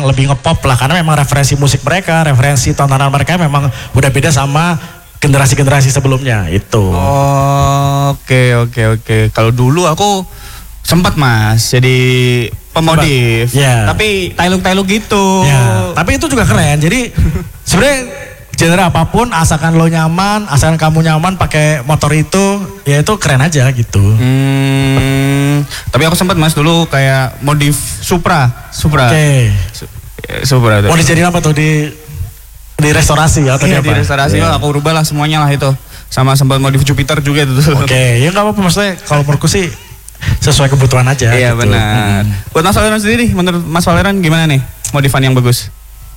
lebih ngepop lah, karena memang referensi musik mereka, referensi tontonan mereka memang udah beda sama generasi-generasi sebelumnya itu. Oke. Kalau dulu aku sempat Mas jadi pemodif, tapi tailuk gitu. Tapi itu juga keren. Jadi sebenarnya genre apapun, asalkan lo nyaman, asalkan kamu nyaman pakai motor itu, ya itu keren aja gitu. Tapi aku sempat Mas dulu kayak modif Supra. Oke. Supra tuh. Mau dijadiin apa tuh di restorasi atau di apa? Di restorasi aku rubah lah semuanya lah itu. Sama sempat modif Jupiter juga itu. Oke, ya nggak apa-apa, maksudnya kalau menurutku sih sesuai kebutuhan aja. Iya gitu. Benar. Buat Mas Valeran sendiri, menurut Mas Valeran gimana nih modifan yang bagus?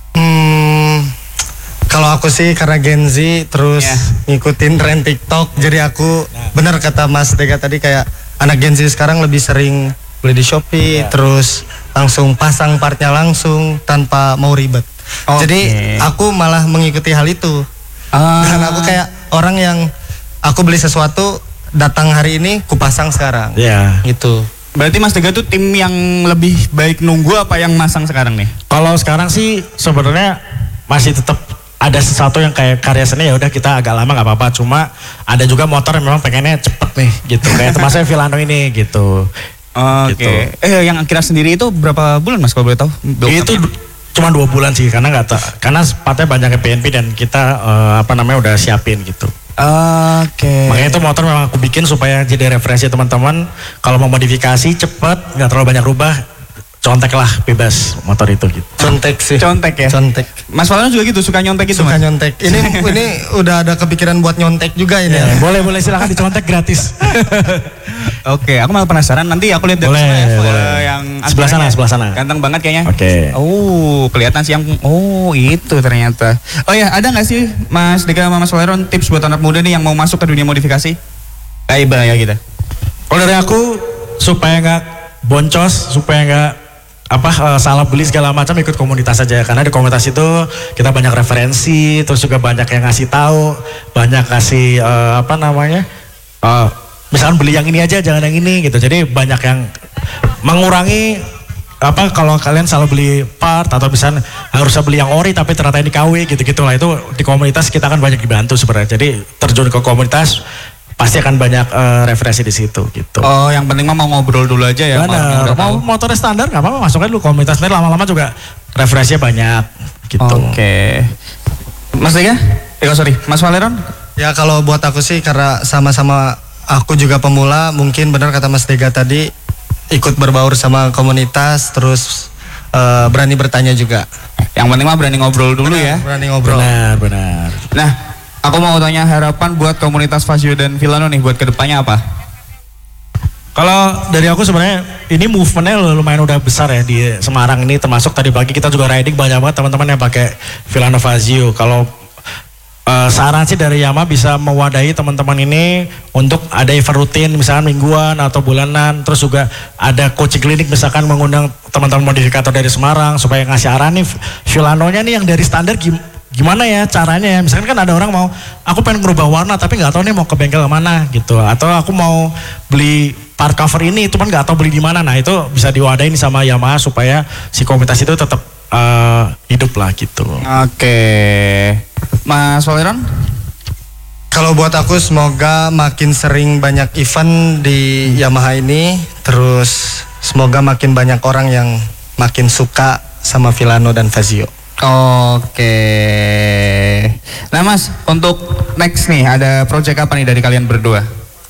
Kalau aku sih karena Gen Z terus ngikutin tren TikTok, jadi aku benar kata Mas Dega tadi, kayak anak Gen Z sekarang lebih sering beli di Shopee, terus langsung pasang partnya langsung tanpa mau ribet. Jadi aku malah mengikuti hal itu. Dan aku kayak orang yang aku beli sesuatu, datang hari ini kupasang sekarang. Gitu. Berarti Mas Dega tuh tim yang lebih baik nunggu apa yang masang sekarang nih? Kalau sekarang sih sebenarnya masih tetap ada sesuatu yang kayak karya seni, ya udah kita agak lama nggak apa-apa. Cuma ada juga motor yang memang pengennya cepet nih gitu. Kayak termasuk Villano ini gitu. Gitu. Yang Akira sendiri itu berapa bulan Mas kalau boleh tahu? Itu cuma 2 bulan sih, karena karena partnya banyak PNP dan kita udah siapin gitu. Makanya itu motor memang aku bikin supaya jadi referensi teman-teman. Kalau mau modifikasi cepet, nggak terlalu banyak rubah, contek lah, bebas motor itu gitu. Contek sih. Contek ya? Contek. Mas Valeran juga gitu, suka nyontek gitu? Suka nyontek. Ini udah ada kepikiran buat nyontek juga ini. Boleh silakan dicontek gratis. Oke, aku malah penasaran, nanti aku lihat dari yang sebelah sana. Ganteng banget kayaknya. Oke. Kelihatan sih yang itu ternyata. Oh ya, ada nggak sih Mas Dega sama Mas Valeran tips buat anak muda nih yang mau masuk ke dunia modifikasi? Kayak ya kita. Kalau dari aku, supaya nggak boncos, supaya nggak salah beli segala macam, ikut komunitas aja, karena di komunitas itu kita banyak referensi, terus juga banyak yang ngasih tahu, banyak kasih misalkan beli yang ini aja, jangan yang ini gitu. Jadi banyak yang mengurangi kalau kalian salah beli part, atau misalnya harusnya beli yang ori tapi ternyata ini KW gitu-gitu lah. Itu di komunitas kita kan banyak dibantu sebenarnya. Jadi terjun ke komunitas pasti akan banyak referensi di situ gitu. Yang penting mah mau ngobrol dulu aja ya. Benar. Mau motornya standar nggak apa-apa, masuknya dulu komunitas, nanti lama-lama juga referensinya banyak gitu. Oke. Mas Dega? Mas Valeran? Ya kalau buat aku sih, karena sama-sama aku juga pemula, mungkin benar kata Mas Dega tadi, ikut berbaur sama komunitas, terus berani bertanya juga. Yang penting mah berani ngobrol dulu ya. Berani ngobrol. Benar. Nah, aku mau tanya harapan buat komunitas Fazio dan Villano nih buat kedepannya apa? Kalau dari aku sebenarnya ini movementnya lumayan udah besar ya di Semarang ini, termasuk tadi pagi kita juga riding banyak banget teman-teman yang pakai Villano Fazio. Kalau saran sih dari Yama bisa mewadahi teman-teman ini untuk ada event rutin, misalkan mingguan atau bulanan, terus juga ada coaching klinik, misalkan mengundang teman-teman modifikator dari Semarang supaya ngasih arahan nih Villanonya nih yang dari standar gimana ya caranya ya. Misalkan kan ada orang aku pengen merubah warna tapi nggak tahu nih mau ke bengkel mana gitu, atau aku mau beli part cover ini cuman nggak tahu beli di mana. Nah itu bisa diwadahin sama Yamaha supaya si komunitas itu tetap hidup lah gitu. Oke. Mas Valeran? Kalau buat aku semoga makin sering banyak event di Yamaha ini, terus semoga makin banyak orang yang makin suka sama Villano dan Fazio. Oke. Nah Mas, untuk next nih ada project apa nih dari kalian berdua?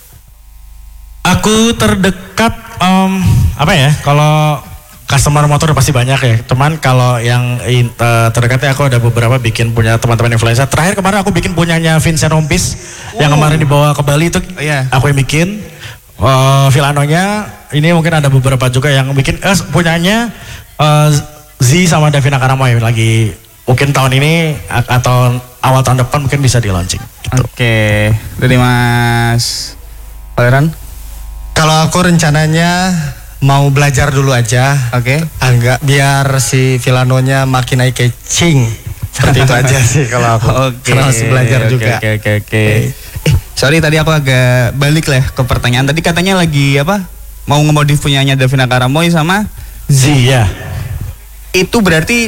Aku terdekat kalau customer motor pasti banyak ya, teman. Kalau yang terdekatnya aku ada beberapa bikin punya teman-teman influencer. Terakhir kemarin aku bikin punyanya Vincent Rompis yang kemarin dibawa ke Bali itu, aku yang bikin. Villanonya ini mungkin ada beberapa juga yang bikin. Punyanya Z sama Davina Karamoy lagi mungkin tahun ini atau awal tahun depan mungkin bisa di launching. Gitu. Oke, dari Mas Valeran? Kalau aku rencananya mau belajar dulu aja, agak biar si Villanonya makin eye catching. Seperti itu aja sih kalau aku. Karena masih belajar juga. Oke. Sorry tadi aku agak balik lah ke pertanyaan. Tadi katanya lagi mau ngemodif punyanya Davina Karamoy sama Z ya. Itu berarti